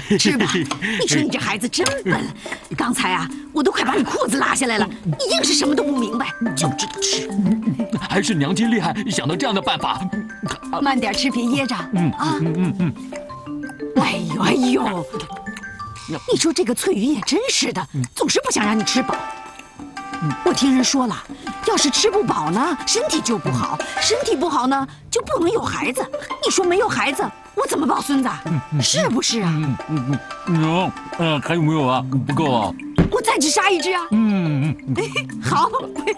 吃吧。你说你这孩子真笨，刚才啊，我都快把你裤子拉下来了，你硬是什么都不明白，就知道吃。 还是娘亲厉害，想到这样的办法。 慢点吃，别噎着。哎呦哎呦，你说这个翠鱼也真是的，总是不想让你吃饱。我听人说了，要是吃不饱呢，身体就不好，身体不好呢，就不能有孩子。你说没有孩子，我怎么抱孙子？是不是啊？ 娘，还有没有啊？不够啊？ 我再去杀一只啊！好。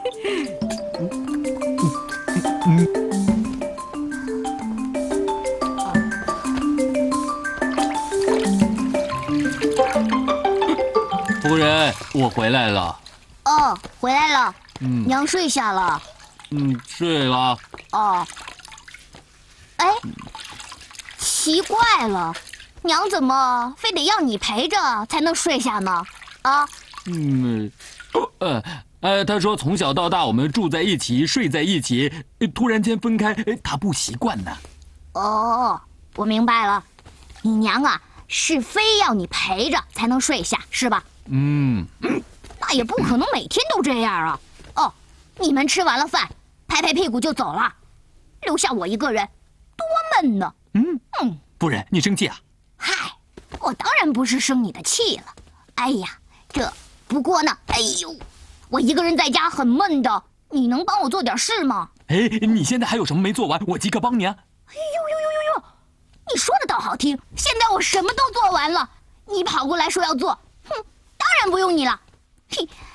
夫人，我回来了。 哦，回来了。娘睡下了。 睡了。 哦。哎，奇怪了，娘怎么非得要你陪着才能睡下呢？啊？ 他说从小到大我们住在一起，睡在一起，突然间分开，他不习惯呢。 哦，我明白了，你娘啊是非要你陪着才能睡下，是吧？那也不可能每天都这样啊。哦，你们吃完了饭，拍拍屁股就走了，留下我一个人，多闷呢。 夫人，你生气啊？ 嗨，我当然不是生你的气了。哎呀，不过呢，哎呦，我一个人在家很闷的，你能帮我做点事吗？ 你现在还有什么没做完？我即刻帮你啊！ 哎呦，你说的倒好听，现在我什么都做完了，你跑过来说要做，当然不用你了。嘿。